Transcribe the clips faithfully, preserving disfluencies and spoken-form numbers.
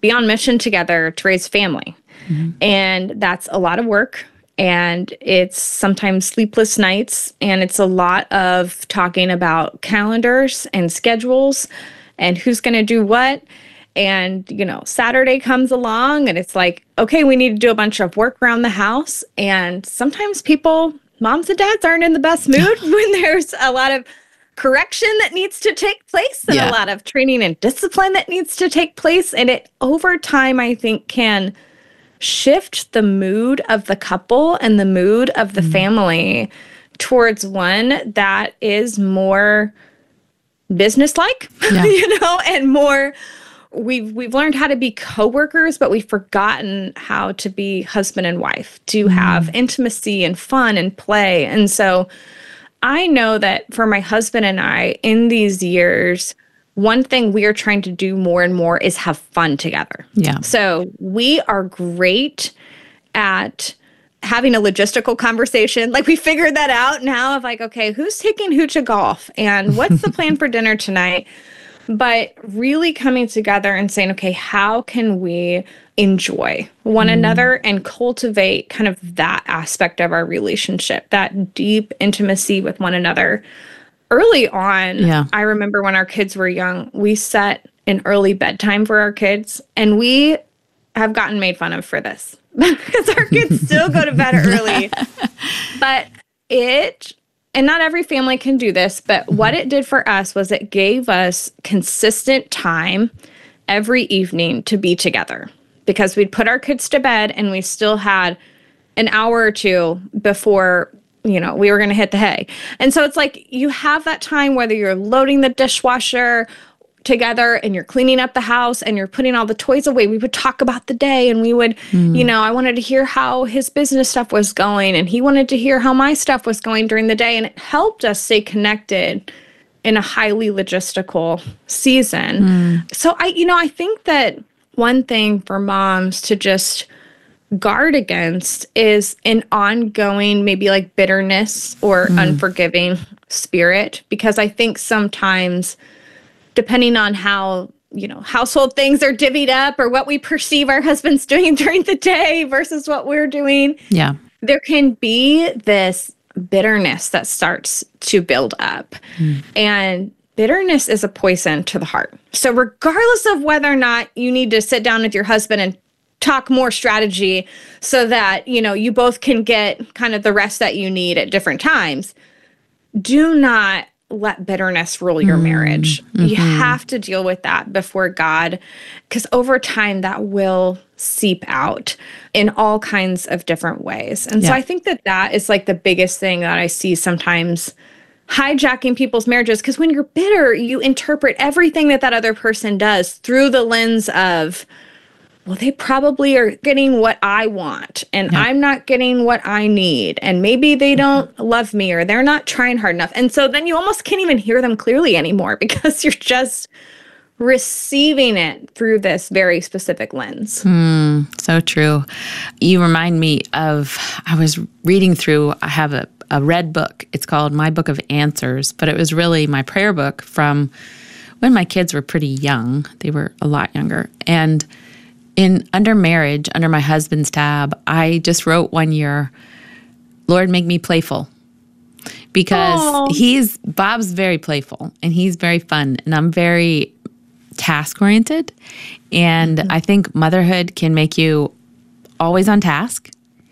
be on mission together to raise family. Mm-hmm. And that's a lot of work. And it's sometimes sleepless nights. And it's a lot of talking about calendars and schedules and who's going to do what. And, you know, Saturday comes along and it's like, okay, we need to do a bunch of work around the house. And sometimes people, moms and dads, aren't in the best mood when there's a lot of correction that needs to take place and yeah. a lot of training and discipline that needs to take place. And it, over time, I think can shift the mood of the couple and the mood of the mm. family towards one that is more businesslike, yeah. you know, and more, we've we've learned how to be coworkers, but we've forgotten how to be husband and wife, to mm. have intimacy and fun and play. And so I know that for my husband and I, in these years, one thing we are trying to do more and more is have fun together. Yeah. So we are great at having a logistical conversation. Like we figured that out now of like, okay, who's taking who to golf? And what's the plan for dinner tonight? But really coming together and saying, okay, how can we enjoy one mm. another and cultivate kind of that aspect of our relationship, that deep intimacy with one another. Early on, yeah. I remember when our kids were young, we set an early bedtime for our kids, and we have gotten made fun of for this because our kids still go to bed early. But it, and not every family can do this, but what it did for us was it gave us consistent time every evening to be together, because we'd put our kids to bed and we still had an hour or two before, you know, we were going to hit the hay. And so it's like you have that time, whether you're loading the dishwasher together and you're cleaning up the house and you're putting all the toys away. We would talk about the day, and we would, mm. you know, I wanted to hear how his business stuff was going, and he wanted to hear how my stuff was going during the day. And it helped us stay connected in a highly logistical season. Mm. So I, you know, I think that one thing for moms to just guard against is an ongoing, maybe like bitterness or mm. unforgiving spirit, because I think sometimes, depending on how, you know, household things are divvied up or what we perceive our husbands doing during the day versus what we're doing, yeah, there can be this bitterness that starts to build up. Mm. And bitterness is a poison to the heart. So regardless of whether or not you need to sit down with your husband and talk more strategy so that, you know, you both can get kind of the rest that you need at different times, do not let bitterness rule your mm, marriage. Mm-hmm. You have to deal with that before God, because over time that will seep out in all kinds of different ways. And yeah. so I think that that is like the biggest thing that I see sometimes hijacking people's marriages, because when you're bitter, you interpret everything that that other person does through the lens of, well, they probably are getting what I want, and yeah. I'm not getting what I need, and maybe they don't mm-hmm. love me, or they're not trying hard enough. And so then you almost can't even hear them clearly anymore, because you're just receiving it through this very specific lens. Mm, so true. You remind me of, I was reading through, I have a, a red book. It's called My Book of Answers, but it was really my prayer book from when my kids were pretty young. They were a lot younger. And in under marriage, under my husband's tab, I just wrote one year, Lord, make me playful. Because Aww. he's, Bob's very playful and he's very fun, and I'm very task-oriented. And mm-hmm. I think motherhood can make you always on task.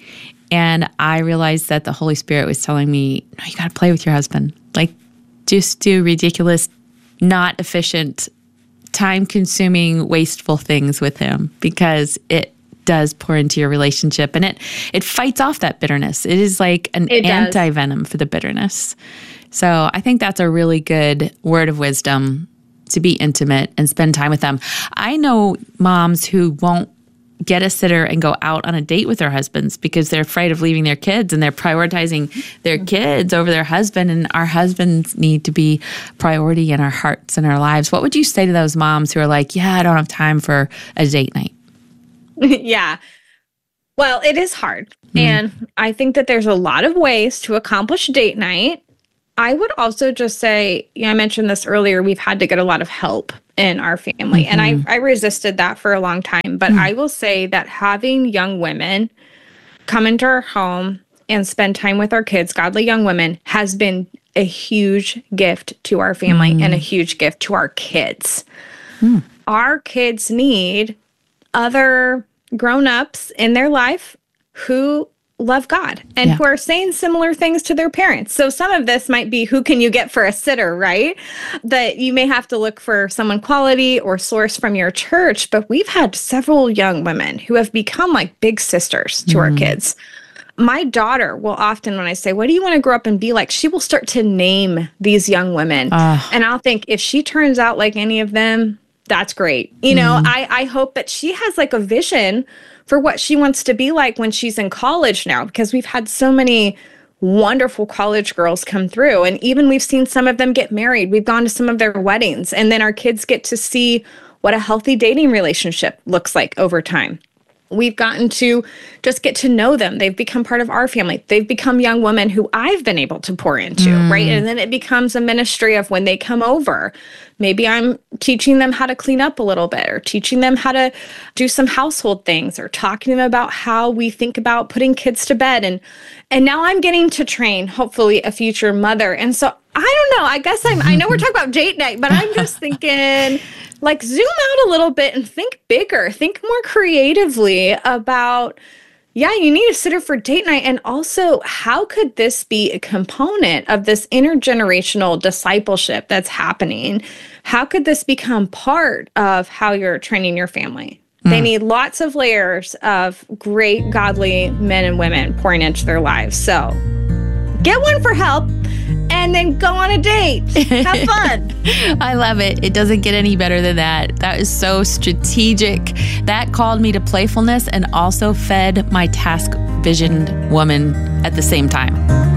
And I realized that the Holy Spirit was telling me, no, you got to play with your husband. Like, just do ridiculous, not efficient, time-consuming, wasteful things with him, because it does pour into your relationship, and it it fights off that bitterness. It is like an anti-venom for the bitterness. So I think that's a really good word of wisdom, to be intimate and spend time with them. I know moms who won't get a sitter and go out on a date with their husbands because they're afraid of leaving their kids, and they're prioritizing their kids over their husband, and our husbands need to be priority in our hearts and our lives. What would you say to those moms who are like, yeah, I don't have time for a date night? Yeah. Well, it is hard. Mm-hmm. And I think that there's a lot of ways to accomplish date night. I would also just say, you know, I mentioned this earlier, we've had to get a lot of help in our family. Mm-hmm. And I, I resisted that for a long time. But mm. I will say that having young women come into our home and spend time with our kids, godly young women, has been a huge gift to our family mm. and a huge gift to our kids. Mm. Our kids need other grown-ups in their life who love God and yeah. who are saying similar things to their parents. So some of this might be, who can you get for a sitter, right? That you may have to look for someone quality or source from your church. But we've had several young women who have become like big sisters to mm. our kids. My daughter will often, when I say, what do you want to grow up and be like? She will start to name these young women. Uh. And I'll think, if she turns out like any of them, that's great. You know, mm. I, I hope that she has like a vision for what she wants to be like when she's in college now, because we've had so many wonderful college girls come through. And even we've seen some of them get married. We've gone to some of their weddings. And then our kids get to see what a healthy dating relationship looks like over time. We've gotten to just get to know them. They've become part of our family. They've become young women who I've been able to pour into, mm. right? And then it becomes a ministry of when they come over, maybe I'm teaching them how to clean up a little bit, or teaching them how to do some household things, or talking to them about how we think about putting kids to bed. And and now I'm getting to train, hopefully, a future mother. And so I don't know. I guess I'm, I know we're talking about date night, but I'm just thinking, like, zoom out a little bit and think bigger, think more creatively about, yeah, you need a sitter for date night. And also, how could this be a component of this intergenerational discipleship that's happening? How could this become part of how you're training your family? Mm. They need lots of layers of great, godly men and women pouring into their lives. So get one for help. And then go on a date. Have fun. I love it. It doesn't get any better than that. That is so strategic. That called me to playfulness and also fed my task-visioned woman at the same time.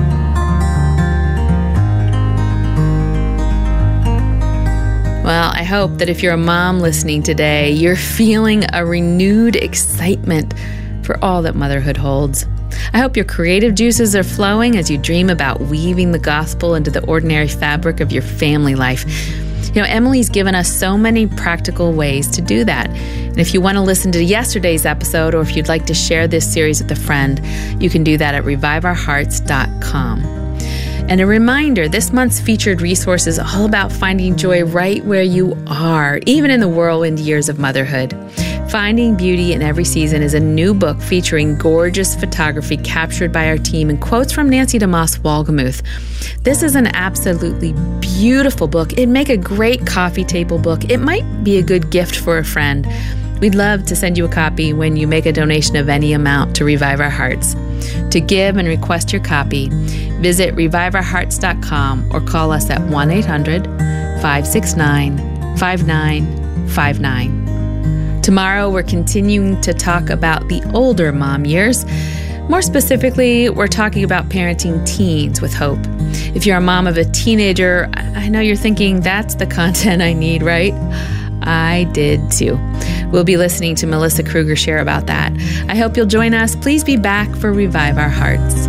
Well, I hope that if you're a mom listening today, you're feeling a renewed excitement for all that motherhood holds. I hope your creative juices are flowing as you dream about weaving the gospel into the ordinary fabric of your family life. You know, Emily's given us so many practical ways to do that. And if you want to listen to yesterday's episode, or if you'd like to share this series with a friend, you can do that at revive our hearts dot com. And a reminder, this month's featured resource is all about finding joy right where you are, even in the whirlwind years of motherhood. Finding Beauty in Every Season is a new book featuring gorgeous photography captured by our team and quotes from Nancy DeMoss Wolgemuth. This is an absolutely beautiful book. It'd make a great coffee table book. It might be a good gift for a friend. We'd love to send you a copy when you make a donation of any amount to Revive Our Hearts. To give and request your copy, visit revive our hearts dot com or call us at one eight hundred, five six nine, five nine five nine. Tomorrow, we're continuing to talk about the older mom years. More specifically, we're talking about parenting teens with hope. If you're a mom of a teenager, I know you're thinking, that's the content I need, right? I did too. We'll be listening to Melissa Kruger share about that. I hope you'll join us. Please be back for Revive Our Hearts.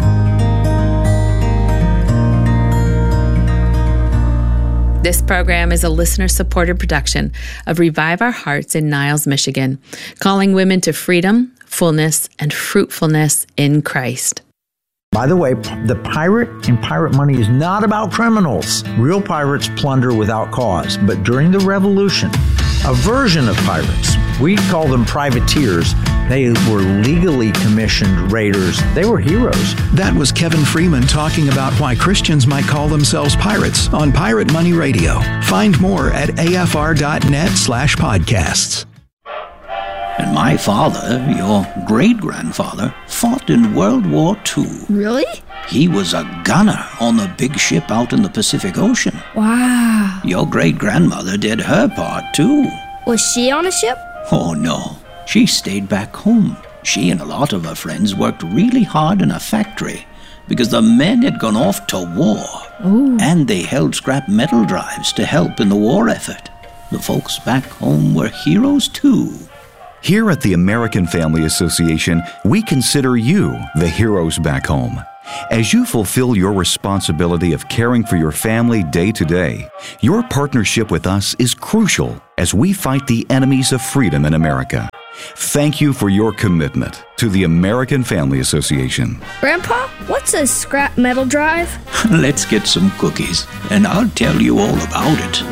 This program is a listener-supported production of Revive Our Hearts in Niles, Michigan, calling women to freedom, fullness, and fruitfulness in Christ. By the way, the pirate in Pirate Money is not about criminals. Real pirates plunder without cause. But during the Revolution, a version of pirates, we call them privateers, they were legally commissioned raiders. They were heroes. That was Kevin Freeman talking about why Christians might call themselves pirates on Pirate Money Radio. Find more at afr.net slash podcasts. And my father, your great-grandfather, fought in World War Two. Really? He was a gunner on the big ship out in the Pacific Ocean. Wow. Your great-grandmother did her part, too. Was she on a ship? Oh, no. She stayed back home. She and a lot of her friends worked really hard in a factory because the men had gone off to war. Ooh. And they held scrap metal drives to help in the war effort. The folks back home were heroes, too. Here at the American Family Association, we consider you the heroes back home. As you fulfill your responsibility of caring for your family day to day, your partnership with us is crucial as we fight the enemies of freedom in America. Thank you for your commitment to the American Family Association. Grandpa, what's a scrap metal drive? Let's get some cookies, and I'll tell you all about it.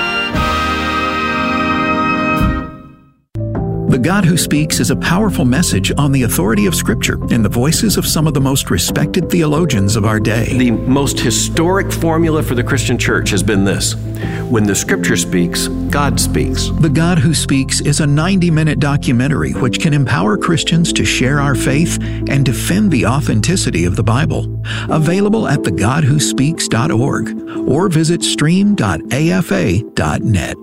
The God Who Speaks is a powerful message on the authority of Scripture in the voices of some of the most respected theologians of our day. The most historic formula for the Christian church has been this: when the Scripture speaks, God speaks. The God Who Speaks is a ninety-minute documentary which can empower Christians to share our faith and defend the authenticity of the Bible. Available at the god who speaks dot org or visit stream dot a f a dot net.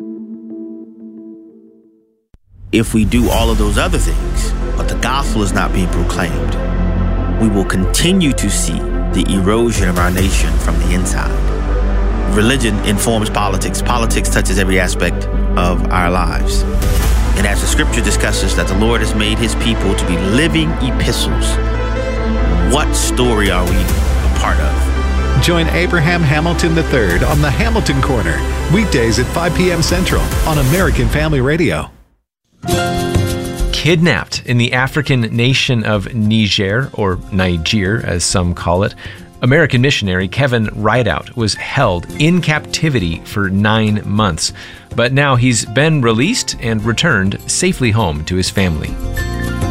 If we do all of those other things, but the gospel is not being proclaimed, we will continue to see the erosion of our nation from the inside. Religion informs politics. Politics touches every aspect of our lives. And as the scripture discusses that the Lord has made his people to be living epistles, what story are we a part of? Join Abraham Hamilton the third on the Hamilton Corner, weekdays at five p.m. Central on American Family Radio. Kidnapped in the African nation of Niger, or Niger as some call it, American missionary Kevin Rideout was held in captivity for nine months. But now he's been released and returned safely home to his family.